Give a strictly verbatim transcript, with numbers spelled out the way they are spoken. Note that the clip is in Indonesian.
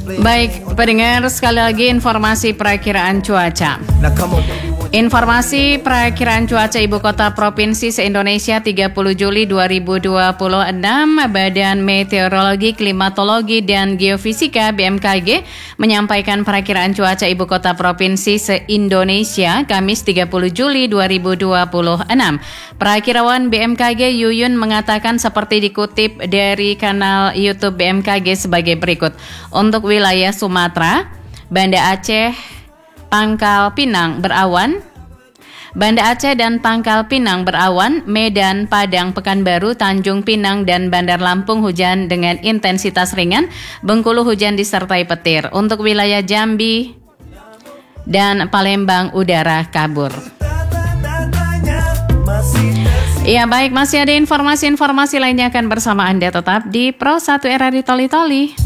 Baik, pendengar, sekali lagi informasi perakiraan cuaca. Informasi perakiraan cuaca Ibu Kota Provinsi se-Indonesia tiga puluh Juli dua ribu dua puluh enam, Badan Meteorologi, Klimatologi, dan Geofisika B M K G menyampaikan perakiraan cuaca Ibu Kota Provinsi se-Indonesia Kamis tiga puluh Juli dua ribu dua puluh enam. Perakirawan B M K G Yuyun mengatakan seperti dikutip dari kanal YouTube B M K G sebagai berikut. Untuk wilayah Sumatera, Banda Aceh, Pangkal Pinang berawan, Banda Aceh dan Pangkal Pinang berawan, Medan, Padang, Pekanbaru, Tanjung Pinang, dan Bandar Lampung hujan dengan intensitas ringan, Bengkulu hujan disertai petir. Untuk wilayah Jambi dan Palembang udara kabur. Ya baik, masih ada informasi-informasi lainnya akan bersama Anda tetap di Pro satu Era di Toli Toli.